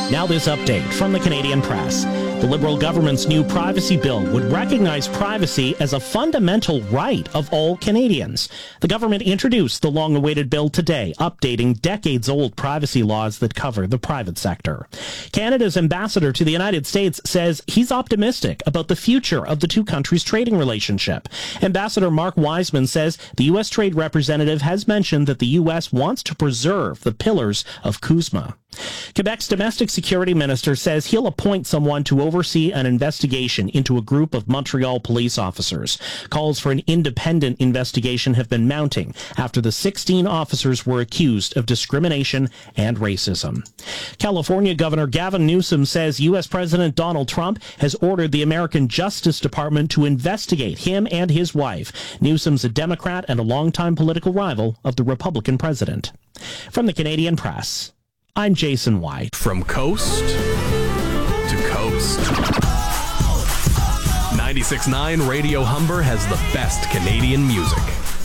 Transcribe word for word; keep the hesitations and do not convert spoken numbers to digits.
Now this update from the Canadian Press. The Liberal government's new privacy bill would recognize privacy as a fundamental right of all Canadians. The government introduced the long-awaited bill today, updating decades-old privacy laws that cover the private sector. Canada's ambassador to the United States says he's optimistic about the future of the two countries' trading relationship. Ambassador Mark Wiseman says the U S trade representative has mentioned that the U S wants to preserve the pillars of CUSMA. Quebec's domestic security minister says he'll appoint someone to oversee an investigation into a group of Montreal police officers. Calls for an independent investigation have been mounting after the sixteen officers were accused of discrimination and racism. California Governor Gavin Newsom says U S President Donald Trump has ordered the American Justice Department to investigate him and his wife. Newsom's a Democrat and a longtime political rival of the Republican president. From the Canadian Press, I'm Jason White. From coast to coast. ninety-six point nine Radio Humber has the best Canadian music.